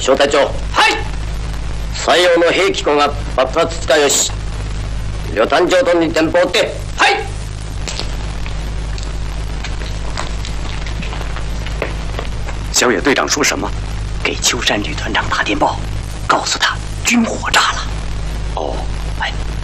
小隊長。はい。採用の兵器庫が爆発したよし。旅団長とに電報って。はい。 小野队长说什么？ 给秋山旅团长打电报，告诉他军火炸了。 哦， 哎。